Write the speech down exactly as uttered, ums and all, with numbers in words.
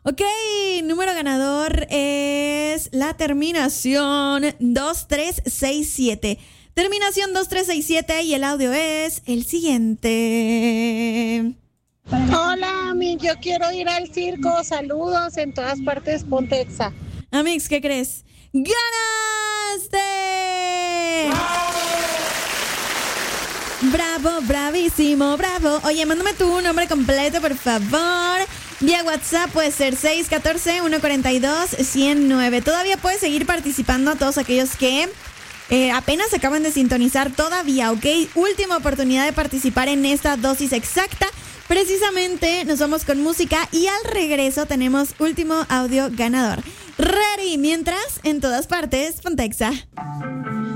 Ok, número ganador es la terminación dos tres seis siete. Terminación dos tres seis siete y el audio es el siguiente. Hola, mi, yo quiero ir al circo. Saludos en todas partes, Ponte Exa. Amix, ¿qué crees? ¡Ganaste! Bravo, bravísimo, bravo. Oye, mándame tu nombre completo, por favor. Vía WhatsApp puede ser seis uno cuatro, uno cuatro dos, cero nueve. Todavía puedes seguir participando a todos aquellos que eh, apenas acaban de sintonizar todavía, ¿ok? Última oportunidad de participar en esta dosis exacta. Precisamente nos vamos con música y al regreso tenemos último audio ganador. Ready, mientras, en todas partes, Ponte Exa.